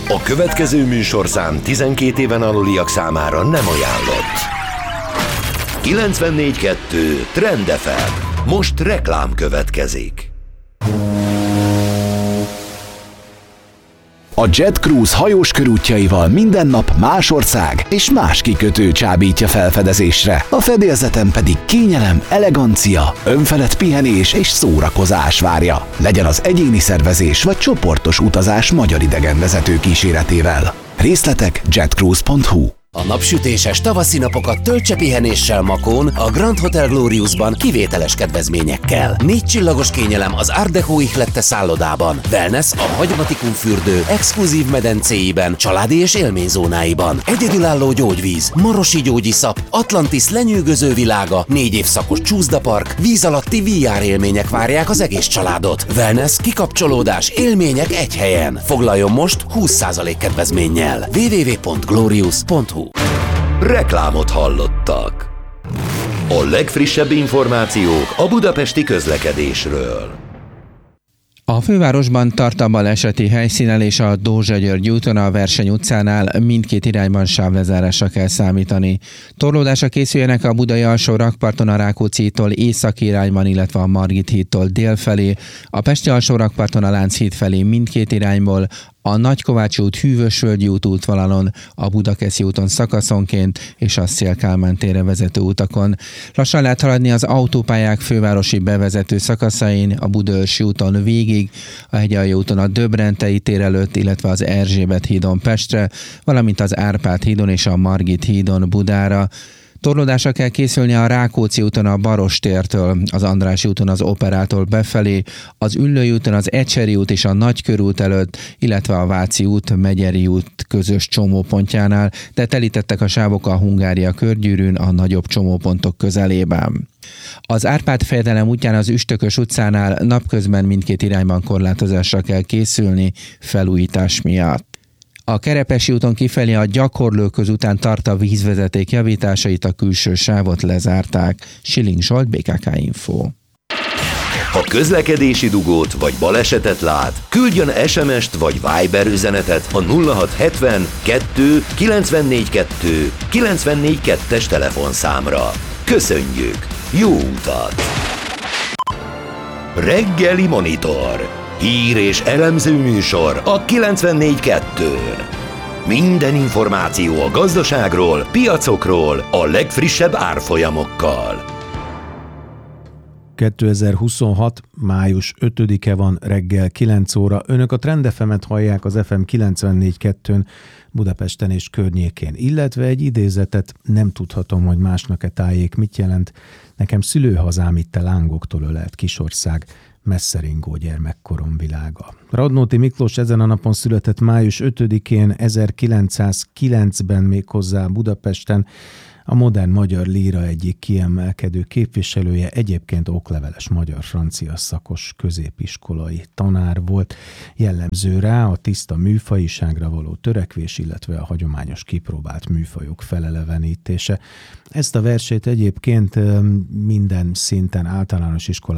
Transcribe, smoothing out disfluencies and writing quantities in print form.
A következő műsorszám 12 éven aluliak számára nem ajánlott. 94.2 Trend FM. Most reklám következik. A Jet Cruise hajós körútjaival minden nap más ország és más kikötő csábítja felfedezésre. A fedélzeten pedig kényelem, elegancia, önfelett pihenés és szórakozás várja. Legyen az egyéni szervezés vagy csoportos utazás magyar idegenvezető kíséretével. Részletek jetcruise.hu. A napsütéses tavaszi napokat töltse pihenéssel Makón, a Grand Hotel Gloriusban kivételes kedvezményekkel. 4 csillagos kényelem az Art Deco ihlette szállodában, wellness a Hagyomatikum fürdő exkluzív medencéiben, családi és élményzónáiban, egyedülálló gyógyvíz, marosi gyógyiszap, Atlantis lenyűgöző világa, 4 évszakos csúszdapark, víz alatti VR élmények várják az egész családot. Wellness, kikapcsolódás, élmények egy helyen. Foglaljon most 20% kedvezménnyel. www.glorius.hu. Reklámot hallottak. A legfrissebb információk a budapesti közlekedésről. A fővárosban tart a baleseti helyszínen és a Dózsa-György úton a Verseny utcánál mindkét irányban sávlezárásra kell számítani. Torlódásra készüljenek a budai alsó rakparton a Rákóczi-tól északi irányban, illetve a Margit hídtól dél felé, a pesti alsó rakparton a Lánchíd felé mindkét irányból, a Nagykovácsi út Hűvösvölgyi út útvonalon, a Budakeszi úton szakaszonként és a Széll-Kálmán térre vezető utakon. Lassan lehet haladni az autópályák fővárosi bevezető szakaszain, a Budaörsi úton végig, a Hegyaljó úton a Döbrentei tér előtt, illetve az Erzsébet hídon Pestre, valamint az Árpád hídon és a Margit hídon Budára. Torlódásra kell készülni a Rákóczi úton a Barostértől, az Andrássy úton az Operától befelé, az Üllői úton az Ecseri út és a Nagykörút előtt, illetve a Váci út, Megyeri út közös csomópontjánál, de telítettek a sávok a Hungária körgyűrűn a nagyobb csomópontok közelében. Az Árpád-fejedelem útján az Üstökös utcánál napközben mindkét irányban korlátozásra kell készülni felújítás miatt. A Kerepesi úton kifelé a Gyakorlóköz után tart a vízvezeték javításait, a külső sávot lezárták. Schilling Zsolt, BKK Info. Ha közlekedési dugót vagy balesetet lát, küldjön SMS-t vagy Viber üzenetet a 0670 2 94 2 94 2-es telefonszámra. Köszönjük! Jó utat! Reggeli Monitor. Hír és elemző műsor a 94.2-n. Minden információ a gazdaságról, piacokról, a legfrissebb árfolyamokkal. 2026. május 5-e van, reggel 9 óra. Önök a Trend FM-et hallják az FM 94.2-n Budapesten és környékén. Illetve egy idézetet, nem tudhatom, hogy másnak-e tájék mit jelent. Nekem szülőhazám itt a lángoktól ölelt kisország, messzeringó gyermekkorom világa. Radnóti Miklós ezen a napon született május 5-én 1909-ben méghozzá Budapesten, a modern magyar líra egyik kiemelkedő képviselője, egyébként okleveles magyar-francia szakos középiskolai tanár volt. Jellemző rá a tiszta műfajiságra való törekvés, illetve a hagyományos kipróbált műfajok felelevenítése. Ezt a versét egyébként minden szinten általános iskolában